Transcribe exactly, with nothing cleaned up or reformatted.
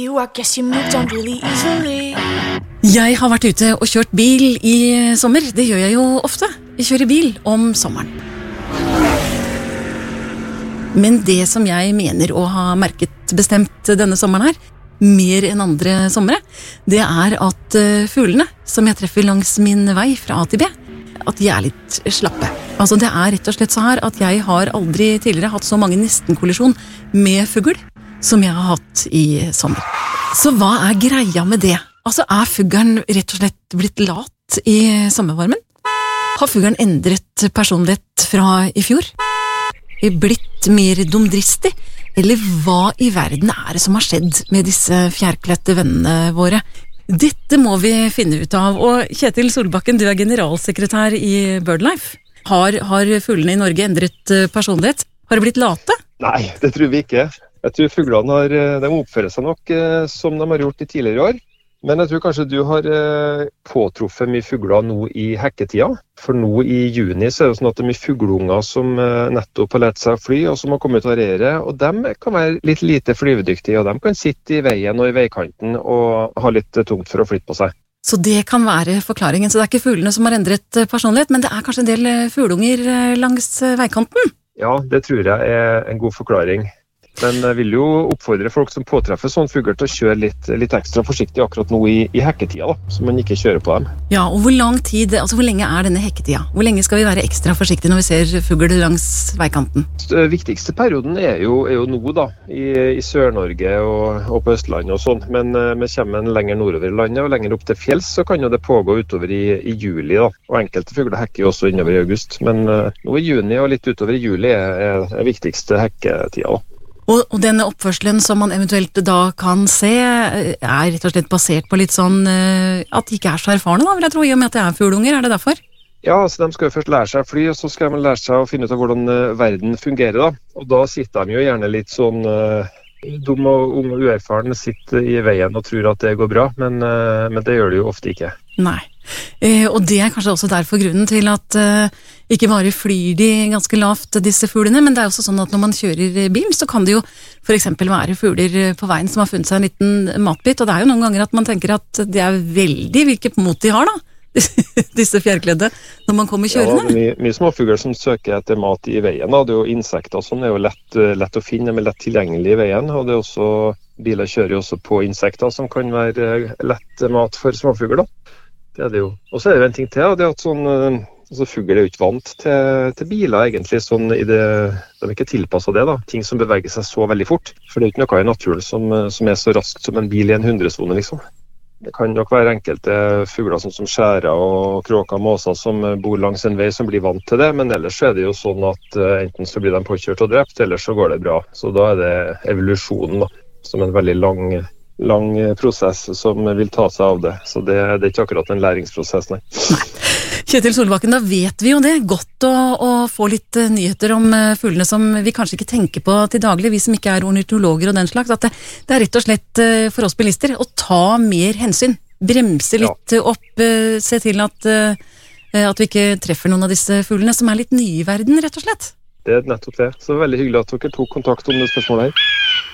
you, I guess you moved on really easily. Jeg har vært ute og kjørt bil i sommer. Det gjør jeg jo ofte. Jeg kjører bil om sommeren. Men det som jeg mener å ha merket bestemt denne sommeren her, mer enn andre sommere, det er at fuglene som jeg treffer langs min vei fra A til B, at de er litt slappe. Altså det er rett og slett så her at jeg har aldri tidligere hatt så mange nestenkollisjon med fugl som jeg har hatt i sommer. Så hva er greia med det? Altså er fuglen rett og slett blitt lat i sommervarmen? Har fuglen endret personlighet fra i fjor? Blitt mer dumdristig? Eller hva i verden er det som har skjedd med disse fjærklette vennene våre? Dette må vi finne ut av, og Kjetil Solbakken, du er generalsekretær i BirdLife. Har, har fuglene i Norge endret personlighet? Har de blitt late? Nei, det tror vi ikke. Jeg tror fuglene har, de oppfører seg nok som de har gjort i tidligere år. Men jeg tror kanskje du har påtruffet mye fugler nå i hekketida. For nå i juni så er det sånn at det er mye fugleunger som nettopp har lært seg å fly, og som har kommet ut og rere. Og de kan være litt lite flyvedyktige, og de kan sitte i veien og i veikanten og ha litt tungt for å flytte på seg. Så det kan være forklaringen. Så det er ikke fuglene som har endret personlighet, men det er kanskje en del fugleunger langs veikanten? Ja, det tror jeg er en god forklaring. Men jeg vil jo oppfordre folk som påtreffer sånn fugler til å kjøre litt, litt ekstra forsiktig akkurat nå i, i hekketida, da, så man ikke kjører på dem. Ja, og hvor lang tid, altså hvor lenge er denne hekketida? Hvor lenge skal vi være ekstra forsiktige når vi ser fugl langs veikanten? Den viktigste perioden er jo, er jo nå da, i, i Sør-Norge og, og på Østlandet og sånn, men vi kommer en lenger nordover i landet og lenger opp til fjells, så kan jo det pågå utover i, i juli da, og enkelte fugler hekker jo også innover i august, men nå i juni og litt utover i juli er, er viktigste hekketida da. Og, og denne oppførselen som man eventuelt da kan se, er rett og slett basert på litt sånn at de ikke er så erfarne da, vil jeg tro, i og med at det er fuglunger, er det derfor? Ja, altså de skal jo først lære seg å fly, og så skal de lære seg å finne ut av hvordan verden fungerer da. Og da sitter de jo gjerne litt sånn uh, dum og ung og uerfaren, sitter i veien og tror at det går bra, men, uh, men det gjør det jo ofte ikke. Nei, eh, og det er kanskje også derfor grunnen til at eh, ikke bare flyr de ganske lavt disse fuglene, men det er også sånn at når man kjører bil, så kan det jo for eksempel være fugler på veien som har funnet seg en liten matbit, og det er jo noen ganger at man tenker at det er veldig hvilket mot de har da, disse fjærkledde, når man kommer kjørende. Ja, det er mye, mye småfugler som søker etter mat i veien, da. Det er jo insekter og sånn, det er jo lett, lett å finne, men lett tilgjengelig i veien, og det er også, biler kjører jo også på insekter som kan være lett mat for småfugler da. Det er det jo. Og så er det jo en ting til, og det er at sånn, altså fugler er jo ikke vant til, til biler egentlig, sånn i det, de er ikke tilpasset det da, ting som beveger seg så veldig fort, for det er ikke noe i naturen som, som er så raskt som en bil i en hundresone liksom. Det kan nok være enkelte fugler sånn som skjærer og kråker og måser som bor langs en vei som blir vant til det, men ellers så er det jo sånn at enten så blir de påkjørt og drept, eller så går det bra. Så da er det evolusjonen da, som en veldig lang lang prosess som vil ta seg av det. Så det, det er ikke akkurat en læringsprosess, nei. Nei. Kjetil Solbakken, da vet vi jo det. Godt å, å få litt nyheter om fuglene som vi kanskje ikke tenker på til daglig, vi som ikke er ornitologer og den slags, at det, det er rett og slett for oss bilister å ta mer hensyn. Bremse litt ja. opp, se til at, at vi ikke treffer noen av disse fuglene som er litt nye i verden, rett og slett. Det er nettopp det. Så veldig hyggelig at dere tok kontakt om det spørsmålet her.